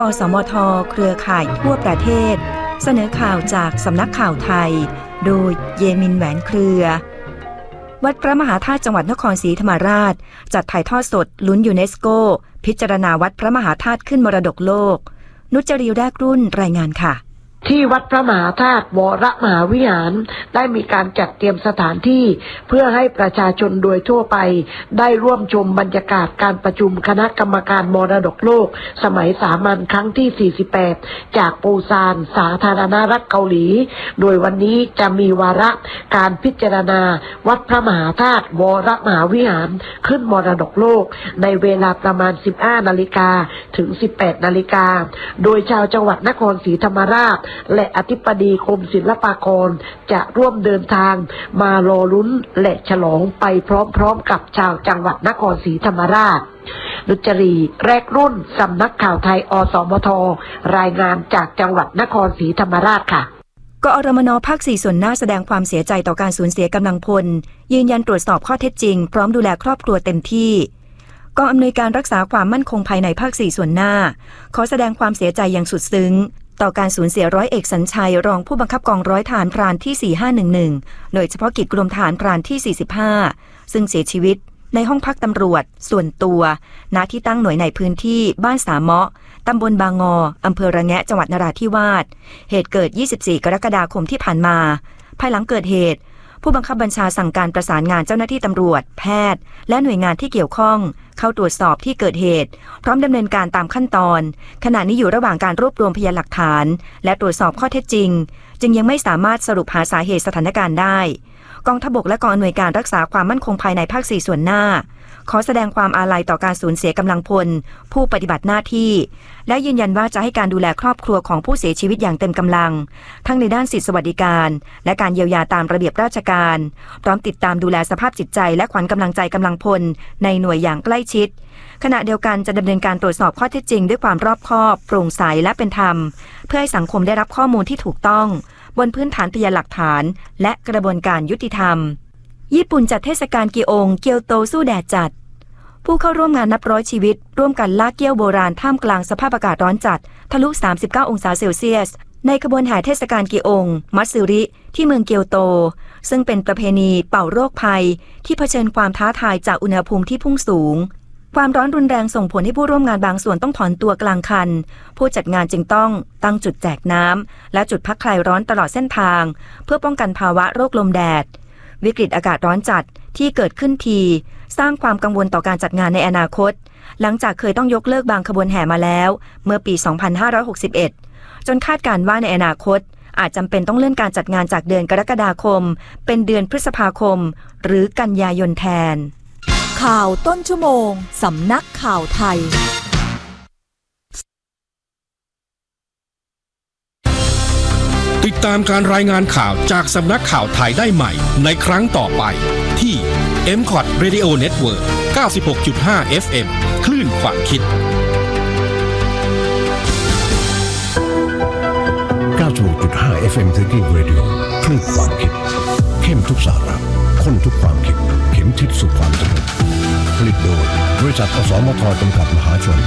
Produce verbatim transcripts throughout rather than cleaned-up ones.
อสมทเครือข่ายทั่วประเทศเสนอข่าวจากสำนักข่าวไทยโดยเยมินแหวนเครือวัดพระมหาธาตุจังหวัดนครศรีธรรมราชจัดถ่ายทอดสดลุ้นยูเนสโกพิจารณาวัดพระมหาธาตุขึ้นมรดกโลกนุชจรีแรกรุ่นรายงานค่ะที่วัดพระมหาธาตุวรมหาวิหารได้มีการจัดเตรียมสถานที่เพื่อให้ประชาชนโดยทั่วไปได้ร่วมชมบรรยากาศการประชุมคณะกรรมการมรดกโลกสมัยสามัญครั้งที่สี่สิบแปดจากปูซานสาธารณรัฐเกาหลีโดยวันนี้จะมีวาระการพิจารณาวัดพระมหาธาตุวรมหาวิหารขึ้นมรดกโลกในเวลาประมาณ สิบห้านาฬิกา ถึง สิบแปดนาฬิกาโดยชาวจังหวัดนครศรีธรรมราชและอธิบดีกรมศิลปากรจะร่วมเดินทางมารอลุ้นและฉลองไปพร้อมๆกับชาวจังหวัดนครศรีธรรมราชนุชจรีแรกรุ่นสำนักข่าวไทยอสมทรายงานจากจังหวัดนครศรีธรรมราชค่ะกอรมนภาคสี่ส่วนหน้าแสดงความเสียใจต่อการสูญเสียกำลังพลยืนยันตรวจสอบข้อเท็จจริงพร้อมดูแลครอบครัวเต็มที่กองอำนวยการรักษาความมั่นคงภายในภาคสี่ส่วนหน้าขอแสดงความเสียใจอย่างสุดซึ้งต่อการสูญเสียร้อยเอกสัญชัยรองผู้บังคับกองร้อยทหารพรานที่สี่ห้าหนึ่งหนึ่งหน่วยเฉพาะกิจกรมทหารพรานที่สี่สิบห้าซึ่งเสียชีวิตในห้องพักตำรวจส่วนตัวณที่ตั้งหน่วยในพื้นที่บ้านสามเมาะตำบลบางงออำเภอระแงะจังหวัดนราธิวาสเหตุเกิดยี่สิบสี่กรกฎาคมที่ผ่านมาภายหลังเกิดเหตุผู้บังคับบัญชาสั่งการประสานงานเจ้าหน้าที่ตำรวจแพทย์และหน่วยงานที่เกี่ยวข้องเข้าตรวจสอบที่เกิดเหตุพร้อมดำเนินการตามขั้นตอนขณะนี้อยู่ระหว่างการรวบรวมพยานหลักฐานและตรวจสอบข้อเท็จจริงจึงยังไม่สามารถสรุปหาสาเหตุสถานการณ์ได้กองทัพบกและกองอำนวยการรักษาความมั่นคงภายในภาคสี่ส่วนหน้าขอแสดงความอาลัยต่อการสูญเสียกำลังพลผู้ปฏิบัติหน้าที่และยืนยันว่าจะให้การดูแลครอบครัวของผู้เสียชีวิตอย่างเต็มกำลังทั้งในด้านสิทธิสวัสดิการและการเยียวยาตามระเบียบราชการพร้อมติดตามดูแลสภาพจิตใจและขวัญกำลังใจกำลังพลในหน่วยอย่างใกล้ชิดขณะเดียวกันจะดำเนินการตรวจสอบข้อเท็จจริงด้วยความรอบคอบโปร่งใสและเป็นธรรมเพื่อให้สังคมได้รับข้อมูลที่ถูกต้องบนพื้นฐานพยานหลักฐานและกระบวนการยุติธรรมญี่ปุ่นจัดเทศกาลกิโองเกียวโตสู้แดดจัดผู้เข้าร่วมงานนับร้อยชีวิตร่วมกันลากเกี้ยวโบราณท่ามกลางสภาพอากาศร้อนจัดทะลุสามสิบเก้าองศาเซลเซียสในขบวนแห่เทศกาลกิโองมัตสึริที่เมืองเกียวโตซึ่งเป็นประเพณีเป่าโรคภัยที่เผชิญความท้าทายจากอุณหภูมิที่พุ่งสูงความร้อนรุนแรงส่งผลให้ผู้ร่วมงานบางส่วนต้องถอนตัวกลางคันผู้จัดงานจึงต้องตั้งจุดแจกน้ำและจุดพักคลายร้อนตลอดเส้นทางเพื่อป้องกันภาวะโรคลมแดดวิกฤตอากาศร้อนจัดที่เกิดขึ้นทีสร้างความกังวลต่อการจัดงานในอนาคตหลังจากเคยต้องยกเลิกบางขบวนแห่มาแล้วเมื่อปี สองพันห้าร้อยหกสิบเอ็ด จนคาดการณ์ว่าในอนาคตอาจจำเป็นต้องเลื่อนการจัดงานจากเดือนกรกฎาคมเป็นเดือนพฤษภาคมหรือกันยายนแทนข่าวต้นชั่วโมงสำนักข่าวไทยติดตามการรายงานข่าวจากสำนักข่าวไทยได้ใหม่ในครั้งต่อไปที่ เอ็ม คอท Radio Network เก้าสิบหกจุดห้า เอฟ เอ็ม คลื่นความคิดเก้าสิบหกจุดห้า เอฟ เอ็ม Thinking Radio คลื่นความคิดเข้มทุกสาระข้นทุกความคิดเข็มทิศสู่ความสงบผลิตโดยบริษัทอสมทจำกัดมหาชน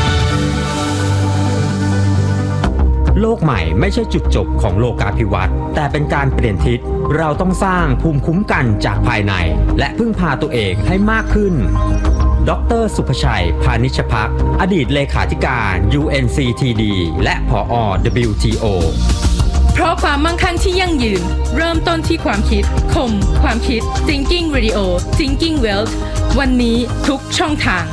โลกใหม่ไม่ใช่จุดจบของโลกาภิวัตน์แต่เป็นการเปลี่ยนทิศเราต้องสร้างภูมิคุ้มกันจากภายในและพึ่งพาตัวเองให้มากขึ้นดร.สุภชัยพานิชภักดิ์อดีตเลขาธิการ ยู เอ็น ซี ที ดี และผอ. ดับเบิลยู ที โอเพราะความมั่งคั่งที่ยั่งยืนเริ่มต้นที่ความคิดคมความคิด Thinking Radio Thinking Wealth วันนี้ทุกช่องทาง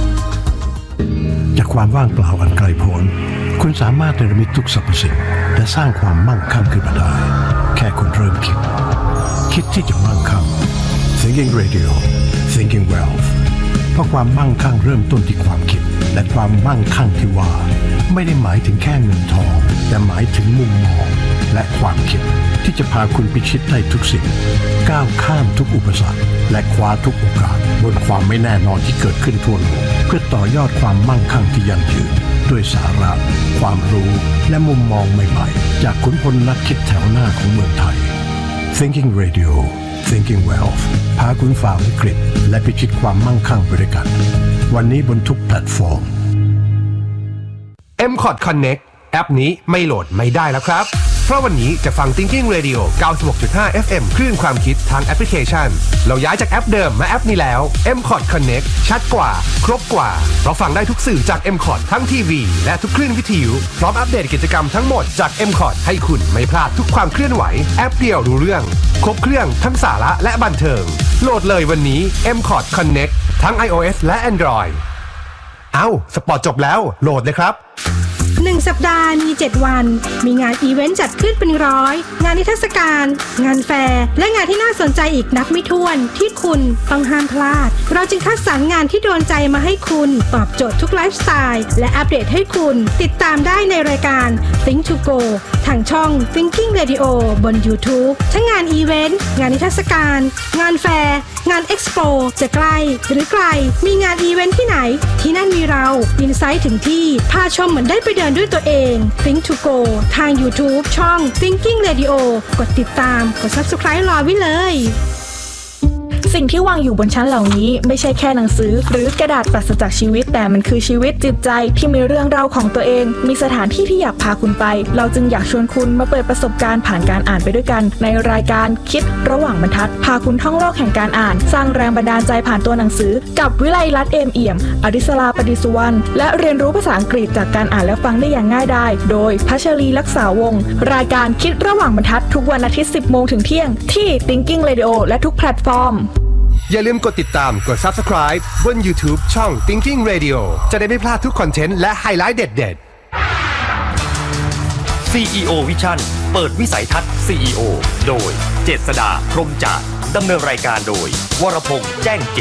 จากความว่างเปล่าอันไกลโพ้นคุณสามารถเนรมิตทุกสรรพสิ่งและสร้างความมั่งคั่งขึ้นมาได้แค่คุณเริ่มคิดคิดที่จะมั่งคั่ง Thinking Radio Thinking Wealth เพราะความมั่งคั่งเริ่มต้นที่ความคิดและความมั่งคั่งที่ว่าไม่ได้หมายถึงแค่เงินทองแต่หมายถึงมุมมองและความคิดที่จะพาคุณพิชิตได้ทุกสิ่งก้าวข้ามทุกอุปสรรคและคว้าทุกโอกาสบนความไม่แน่นอนที่เกิดขึ้นทั่วโลกเพื่อต่อยอดความมั่งคั่งที่ยั่งยืนด้วยสาระความรู้และมุมมองใหม่ๆจากขุนพลนักคิดแถวหน้าของเมืองไทย Thinking Radio Thinking Wealth พาคุณฝ่าวิกฤตและพิชิตความมั่งคั่งไปด้วยกันวันนี้บนทุกแพลตฟอร์มเอ็ม คอร์ด Connect แอปนี้ไม่โหลดไม่ได้แล้วครับเพราะวันนี้จะฟัง Thinking Radio เก้าสิบหกจุดห้า เอฟ เอ็ม คลื่นความคิดทางแอปพลิเคชันเราย้ายจากแอปเดิมมาแอปนี้แล้ว เอ็ม คอร์ด Connect ชัดกว่าครบกว่าเพราะฟังได้ทุกสื่อจาก เอ็ม คอร์ด ทั้งทีวีและทุกคลื่นวิทยุพร้อมอัปเดตกิจกรรมทั้งหมดจาก เอ็ม คอร์ด ให้คุณไม่พลาดทุกความเคลื่อนไหวแอปเดียวรู้เรื่องครบเครื่องทั้งสาระและบันเทิงโหลดเลยวันนี้ เอ็ม คอร์ด Connect ทั้ง iOS และ Android เอ้าสปอร์ตจบแล้วโหลดเลยครับหนึ่งสัปดาห์มีเจ็ดวันมีงานอีเวนต์จัดขึ้นเป็นร้อยงานนิทรรศการงานแฟร์และงานที่น่าสนใจอีกนับไม่ถ้วนที่คุณต้องห้ามพลาดเราจึงคัดสรรงานที่โดนใจมาให้คุณตอบโจทย์ทุกไลฟ์สไตล์และอัปเดตให้คุณติดตามได้ในรายการ Think to Go ทางช่อง Thinking Radio บน YouTube ทั้งงานอีเวนต์งานนิทรรศการงานแฟร์งานเอ็กซ์โปจะใกล้หรือไกลมีงานอีเวนต์ที่ไหนที่นั่นมีเราอินไซต์ถึงที่พาชมเหมือนได้ไปเดินด้วยตัวเอง Think to Go ทาง YouTube ช่อง Thinking Radio กดติดตามกด Subscribe รอไว้เลยสิ่งที่วางอยู่บนชั้นเหล่านี้ไม่ใช่แค่หนังสือหรือกระดาษปราศจากชีวิตแต่มันคือชีวิตจิตใจที่มีเรื่องราวของตัวเองมีสถานที่ที่อยากพาคุณไปเราจึงอยากชวนคุณมาเปิดประสบการณ์ผ่านการอ่านไปด้วยกันในรายการคิดระหว่างบรรทัดพาคุณท่องโลกแห่งการอ่านสร้างแรงบันดาลใจผ่านตัวหนังสือกับวิไลลัตน์เอมเอี่ยมอดิศราปดิสุวรรณและเรียนรู้ภาษาอังกฤษจากการอ่านและฟังได้อย่างง่ายดายโดยพัชรีลักษาวงศ์รายการคิดระหว่างบรรทัดทุกวันอาทิตย์ สิบโมงถึงเที่ยงที่ Thinking Radio และทุกแพลตฟอร์มอย่าลืมกดติดตามกด Subscribe บน YouTube ช่อง Thinking Radio จะได้ไม่พลาดทุกคอนเทนต์และไฮไลท์เด็ดๆ ซี อี โอ Vision เปิดวิสัยทัศน์ ซี อี โอ โดยเจษฎาพรหมจาร์ดำเนินรายการโดยวรพงษ์แจ้งกิจ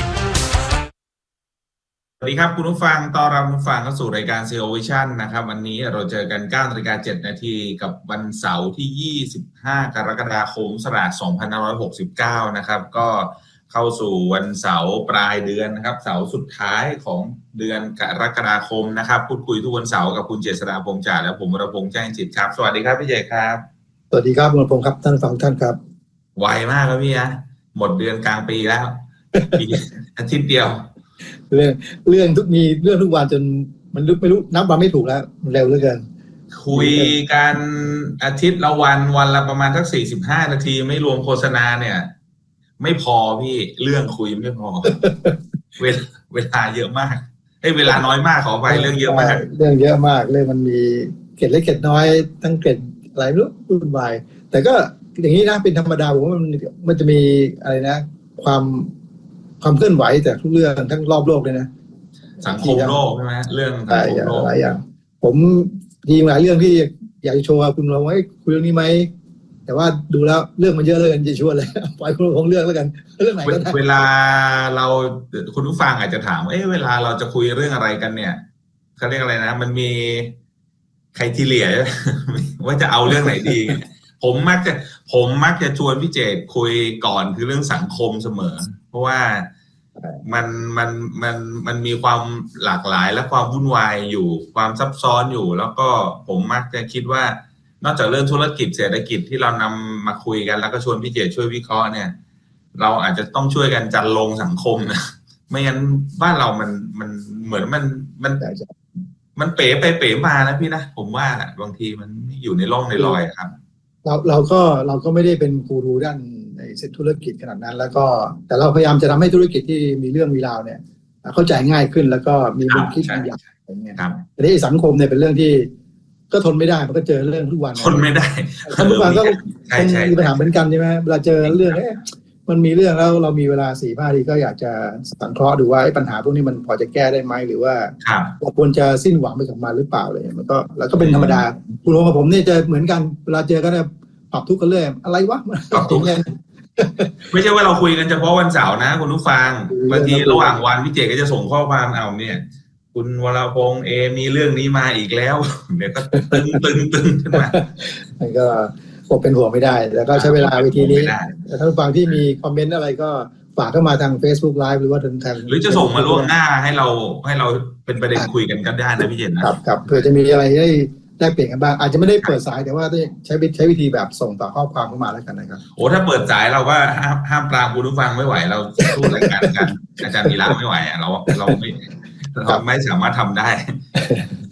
สวัสดีครับคุณผู้ฟังต้อนรับคุณผู้ฟังเข้าสู่รายการ ซี อี โอ Vision นะครับวันนี้เราเจอกัน เก้านาฬิกาเจ็ดนาทีกับวันเสาร์ที่ยี่สิบห้ากรกฎาคมศักราชสองพันห้าร้อยหกสิบเก้านะครับก็เข้าสู่วันเสาร์ปลายเดือนนะครับเสาร์สุดท้ายของเดือนกรกฎาคมนะครับพูดคุยทุกวันเสาร์กับคุณเจษฎาพรหมจาร์และผมวรพงษ์แจ้งจิตครับสวัสดีครับพี่เจครับสวัสดีครับคุณวรพงษ์ครับท่านฟังท่านครับไวมากครับพี่นะหมดเดือนกลางปีแล้วอีกอาทิตย์เดียวเรื่องเรื่องทุกมีเรื่องทุกวันจนมันลึกไม่รู้นับวันไม่ถูกแล้วมันเร็วเหลือเกินคุยกันอาทิตย์ละวันวันละประมาณสักสี่สิบห้านาทีไม่รวมโฆษณาเนี่ยไม่พอพี่เรื่องคุยไม่พอเวลาเวลาเยอะมากไอ้เวลาน้อยมากขอไปเรื่องเยอะมากเรื่องเยอะมากเรื่องมันมีเกร็ดเล็กเกร็ดน้อยทั้งเกร็ดอะไรไม่รู้วุ่นวายแต่ก็อย่างนี้นะเป็นธรรมดาผมว่ามันมันจะมีอะไรนะความความเคลื่อนไหวแต่ทุกเรื่องทั้งรอบโลกเลยนะสังคมโลกใช่ไหมเรื่องสังคมโลกหลายอย่างผมทีหลายเรื่องที่อยากจะโชว์คุณเราไว้คุยเรื่องนี้ไหมแต่ว่าดูแล้วเรื่องมันเยอะเลยจะชวนเลยปล่อยคุณคงเลือกแล้วกันเรื่องไหนก็ได้เวลาเราคุณผู้ฟังอาจจะถามเอ๊ะเวลาเราจะคุยเรื่องอะไรกันเนี่ยเขาเรียกอะไรนะมันมีไครทีเรียว่าจะเอาเรื่องไหนดีผมมักจะผมมักจะชวนพี่เจตคุยก่อนคือเรื่องสังคมเสมอเพราะว่ามันมันมันมันมีความหลากหลายและความวุ่นวายอยู่ความซับซ้อนอยู่แล้วก็ผมมักจะคิดว่านอกจากเรื่องธุรกิจเศรษฐกิจที่เรานำมาคุยกันแล้วก็ชวนพี่เจตช่วยวิเคราะห์เนี่ยเราอาจจะต้องช่วยกันจัดลงสังคมนะไม่งั้นบ้านเรามันมันเหมือนมันมันมันเป๋ไปเป๋มานะพี่นะผมว่าบางทีมันไม่อยู่ในร่องในรอยครับเราเราก็เราก็ไม่ได้เป็นกูรูด้านในเซ็ตธุรกิจขนาดนั้นแล้วก็แต่เราพยายามจะทำให้ธุรกิจที่มีเรื่องมีราวเนี่ยเข้าใจง่ายขึ้นแล้วก็มีมุมคิดบางอย่างอย่างเงี้ยแต่ที่สังคมเนี่ยเป็นเรื่องที่ก็ทนไม่ได้มันก็เจอเรื่องทุกวันทนไม่ได้ทุกวันก็มีปัญหาเหมือนกันใช่ไหมเวลาเจอเรื่องเอ๊ะมันมีเรื่องแล้วเรามีเวลาสี่ห้าทีก็อยากจะสังเคราะห์ดูว่าปัญหาพวกนี้มันพอจะแก้ได้ไหมหรือว่าเราควรจะสิ้นหวังไปกับมันหรือเปล่าเลยมันก็แล้วก็เป็นธรรมดาคุณลุงกับผมเนี่ยจะเหมือนกันเวลาเจอกันเนี่ยปรับทุกข์กันเรื่อยอะไรวะปรับทุกข์ไม่ใช่ว่าเราคุยกันเฉพาะวันเสาร์นะคุณผู้ฟังบางทีระหว่างวันพี่เจก็จะส่งข้อความเอาเนี่ยคุณวรพงษ์เอมีเรื่องนี้มาอีกแล้วเดี๋ยวก็ตึงตึงตึงขึ้นมามันก็อดเป็นห่วงไม่ได้แล้วก็ใช้เวลาวิธีนี้แต่ท่านผู้ฟังที่มีคอมเมนต์อะไรก็ฝากเข้ามาทาง Facebook Live หรือว่าทางหรือจะส่งมาล่วงหน้าให้เราให้เราเป็นประเด็นคุยกันก็ได้นะพี่เจนนะครับครับเผื่อจะมีอะไรให้ได้เปลี่ยนกันบ้างอาจจะไม่ได้เปิดสายแต่ว่าใช้ใช้วิธีแบบส่งต่อข้อความเข้ามาแล้วกันนะครับโอ้ถ้าเปิดสายเราก็ห้ามห้ามปรามคุณผู้ฟังไม่ไหวเราสู้รายการกันอาจารย์มีรักไม่ไหวเราเราไม่เราไม่สามารถทำได้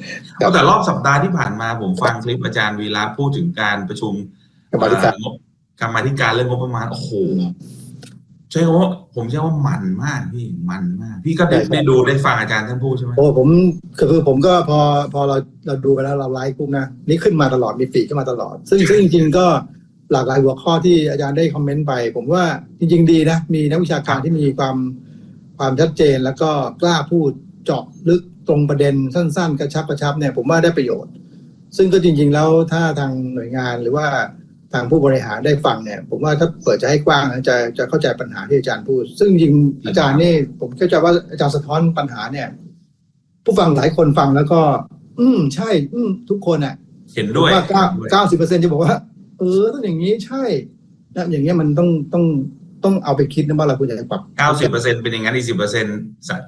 แต่รอบสัปดาห์ที่ผ่านมาผมฟังคลิปอาจารย์วีระพูดถึงการประชุมกรรมาธิการกรรมาธิการเรื่องงบประมาณโอ้โหใช่ว่าผมใช่ว่ามันมากพี่มันมากพี่ก็ได้ได้ดูได้ฟังอาจารย์ท่านพูดใช่ไหมโอ้ผมคือผมก็พอพอเราเราดูไปแล้วเราไลฟ์ปุ๊บนะนี่ขึ้นมาตลอดมีฟีดขึ้นมาตลอดซึ่งซึ่งจริงๆก็หลากหลายหัวข้อที่อาจารย์ได้คอมเมนต์ไปผมว่าจริงๆดีนะมีนักวิชาการที่มีความความชัดเจนแล้วก็กล้าพูดเจาะลึกตรงประเด็นสั้นๆกระชับกระชับเนี่ยผมว่าได้ประโยชน์ซึ่งก็จริงๆแล้วถ้าทางหน่วยงานหรือว่าทางผู้บริหารได้ฟังเนี่ยผมว่าถ้าเปิดใจให้กว้างจะจะเข้าใจปัญหาที่อาจารย์พูดซึ่งจริงอาจารย์นี่ผมเข้าใจว่าอาจารย์สะท้อนปัญหาเนี่ยผู้ฟังหลายคนฟังแล้วก็อืมใช่อืมทุกคนอ่ะเห็นด้วยว่าเก้าสิบเปอร์เซ็นต์จะบอกว่าเออต้องอย่างนี้ใช่แล้วอย่างเงี้ยมันต้องต้องต้องเอาไปคิดนะว่าเราควรจะปรับเก้าสิบเปอร์เซ็นต์ เป็นอย่างนั้นอีก สิบเปอร์เซ็นต์ สะใจ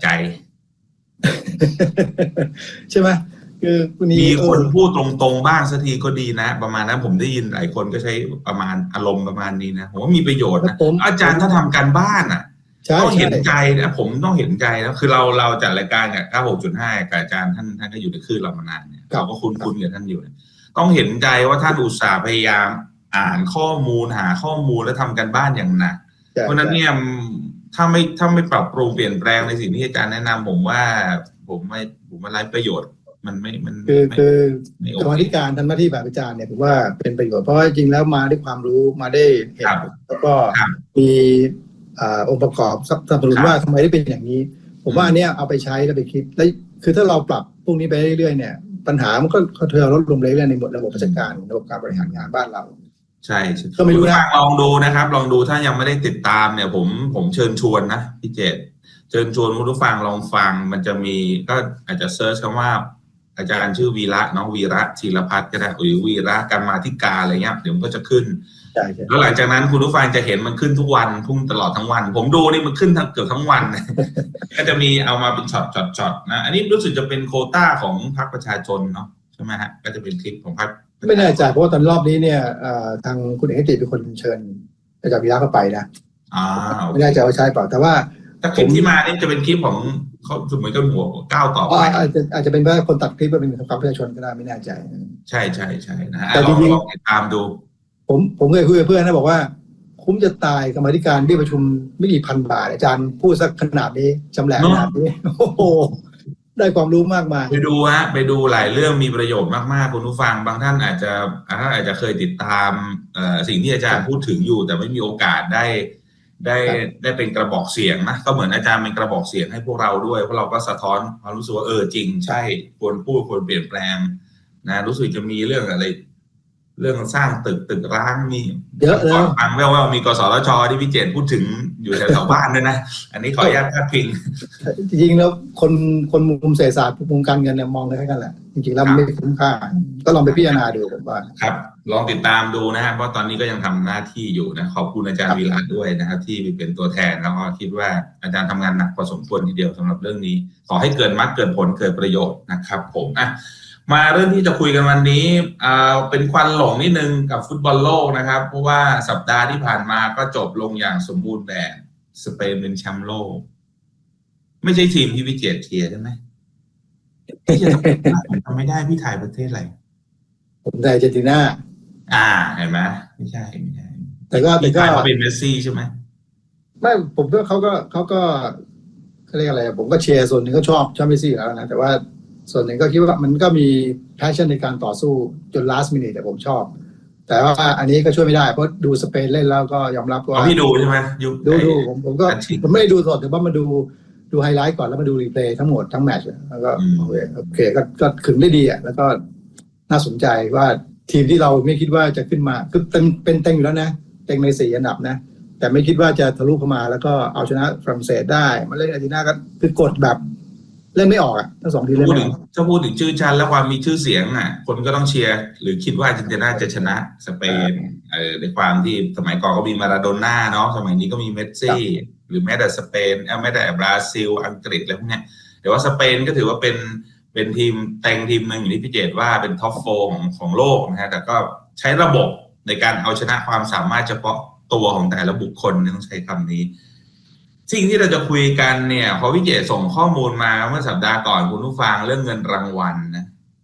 ใช่ไหมคือมีคนพูดตรงๆบ้างสักทีก็ดีนะประมาณนั้นผมได้ยินหลายคนก็ใช้ประมาณอารมณ์ประมาณนี้นะผมว่ามีประโยชน์นะอาจารย์ถ้าทำการบ้านอ่ะต้องเห็นใจนะผมต้องเห็นใจนะคือเราเราจัดรายการเนี่ย เก้าสิบหกจุดห้า กับอาจารย์ท่านท่านก็อยู่ในคลื่นเรามานานเนี่ยเราก็คุ้นคุ้นกับท่านอยู่ต้องเห็นใจว่าท่านอุตส่าห์พยายามอ่านข้อมูลหาข้อมูลและทำการบ้านอย่างหนักเพราะนั้นเนี่ยถ้าไม่ถ้าไม่ปรับปรุงเปลี่ยนแปลงในสิ่งที่อาจารย์แนะนำผมว่าผมไม่ผมไม่ไร้ประโยชน์มันไม่มันคือคือกรรมธิการทำหน้าที่แบบอาจารย์เนี่ยผมว่าเป็นประโยชน์เพราะจริงแล้วมาด้วยความรู้มาได้เห็นแล้วก็มีองค์ประกอบสนับสนุนว่าทำไมได้เป็นอย่างนี้ผมว่าอันเนี้ยเอาไปใช้แล้วไปคิดแล้วคือถ้าเราปรับพวกนี้ไปเรื่อยๆเนี่ยปัญหามันก็เธอลดลงเรื่อยๆในหมดระบบราชการระบบการบริหารงานบ้านเราใช่ก็ไม่รู้นะลองดูนะครับลองดูถ้ายังไม่ได้ติดตามเนี่ยผมผมเชิญชวนนะพี่เจตเชิญชวนผู้ฟังลองฟังมันจะมีก็อาจจะเซิร์ชคำว่าอาจารย์ชื่อวีระน้องวีระธีรพัฒน์ก็ได้หรือวีระกรรมาธิการอะไรเงี้ยเดี๋ยวมันก็จะขึ้นแล้วหลังจากนั้นคุณผู้ฟังจะเห็นมันขึ้นทุกวันพุ่งตลอดทั้งวันผมดูนี่มันขึ้นทั้งเกือบทั้งวันก็จะมีเอามาเป็นช็อตช็อตช็อตนะอันนี้รู้สึกจะเป็นโควต้าของพรรคประชาชนเนาะใช่ไหมฮะก็จะเป็นคลิปของพรรคไม่แน่ใจเพราะว่าตอนรอบนี้เนี่ยทางคุณเอกติเป็นคนเชิญอาจารย์วีระเข้าไปนะไม่แน่ใจว่าใช่เปล่าแต่ว่าแต่คลิปที่มานี่จะเป็นคลิปของเขาเหมือนกับหัวก้าวต่อไปอาจจะอาจจะเป็นว่าคนตัดคลิปเป็นของประชาชนก็ได้ไม่แน่ใจใช่ใช่ใช่นะฮะแต่จริงๆติดตามดูผมผมเคยคุยกับเพื่อนนะบอกว่าคุ้มจะตายกรรมธิการที่ประชุมไม่กี่พันบาทอาจารย์พูดสักขนาดนี้จำแหลกขนาดนี้โอ้โหได้ความรู้มากมายไปดูฮะไปดูหลายเรื่องมีประโยชน์มากๆคุณผู้ฟังบางท่านอาจจะท่านอาจจะเคยติดตามสิ่งที่อาจารย์พูดถึงอยู่แต่ไม่มีโอกาสได้ได้ได้เป็นกระบอกเสียงนะก็เหมือนอาจารย์เป็นกระบอกเสียงให้พวกเราด้วยเพราะเราก็สะท้อนความรู้สึกว่าเออจริงใช่ควรพูดควรเปลี่ยนแปลงนะรู้สึกจะมีเรื่องอะไรเรื่องสร้างตึกตึกร้างมีเยอะเลยฟังแว่วๆมีกสทช.ที่พี่เจตพูดถึงอยู่แถวๆบ้านด้วยนะอันนี้ขออนุญาตพาดพิงจริงๆแล้วคนคนมุมเศรษฐศาสตร์มุมการเงินเนี่ยมองได้แค่นั้นแหละจริงๆแล้วไม่คุ้มค่าก็ลองไปพิจารณาดูผมว่าครับลองติดตามดูนะฮะเพราะตอนนี้ก็ยังทำหน้าที่อยู่นะขอบคุณอาจารย์วีระด้วยนะครับที่เป็นตัวแทนแล้วก็คิดว่าอาจารย์ทำงานหนักพอสมควรทีเดียวสำหรับเรื่องนี้ขอให้เกิดมรรคเกิดผลเกิดประโยชน์นะครับผมอ่ะมาเรื่องที่จะคุยกันวันนี้อ่าเป็นควันหลงนิดนึงกับฟุตบอลโลกนะครับเพราะว่าสัปดาห์ที่ผ่านมาก็จบลงอย่างสมบูรณ์แบบสเปนเป็นแชมป์โลกไม่ใช่ทีมที่วิเจตเชียร์ใช่ไหมพี่จะทำไม่ได้พี่ถ่ายประเทศอะไรผมถ่ายอาร์เจนตินาอ่าเห็นไหมไม่ใช่ไม่ใช่แต่ก็แต่ก็เป็นเมสซี่ใช่ไหมไม่ผมก็เขาก็เขาก็เขาเรียกอะไรผมก็เชียร์ส่วนหนึ่งก็ชอบชอบเมสซี่แล้วนะแต่ว่าส่วนหนึ่งก็คิดว่ามันก็มี passion ในการต่อสู้จน last minute แต่ผมชอบแต่ว่าอันนี้ก็ช่วยไม่ได้เพราะดูสเปนเล่นแล้วก็ยอมรับว่าพี่ดูใช่ไหมดูดูผมผมก็ผมไม่ได้ดูสดแต่ว่ามาดูดูไฮไลท์ก่อนแล้วมาดูรีเพลย์ทั้งหมดทั้งแมตช์แล้วก็โอเคโอเคก็ก็ขึงได้ดีอ่ะแล้วก็น่าสนใจว่าทีมที่เราไม่คิดว่าจะขึ้นมาคือเป็นเป็นเต็งอยู่แล้วนะเต็งในสี่อันดับนะแต่ไม่คิดว่าจะทะลุเข้ามาแล้วก็เอาชนะฝรั่งเศสได้มาเล่นอาร์เจนตินาก็คือกดแบบเล่นไม่ออกอ่ะทั้งสองทีมเล่นไม่ออกถ้าพูดถึงชื่อชั้นและความมีชื่อเสียงอ่ะคนก็ต้องเชียร์หรือคิดว่าอาร์เจนตินาจะชนะสเปนเออในความที่สมัยก่อนก็มีมาราโดน่าเนาะสมัยนี้ก็มีเมสซี่หรือแม้แต่สเปนเออแม้แต่บราซิลอังกฤษอะไรพวกเนี้ยแต่ว่าสเปนก็ถือว่าเป็นเป็นทีมแต่งทีมหนึ่งอย่างที่พี่เจตว่าเป็นท็อปโฟร์ของของโลกนะฮะแต่ก็ใช้ระบบในการเอาชนะความสามารถเฉพาะตัวของแต่ละบุคคลต้องใช้คำนี้สิ่งที่เราจะคุยกันเนี่ยพอพี่เจตส่งข้อมูลมาเมื่อสัปดาห์ก่อนคุณผู้ฟังเรื่องเงินรางวัลนะ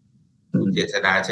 เจษฎาใช้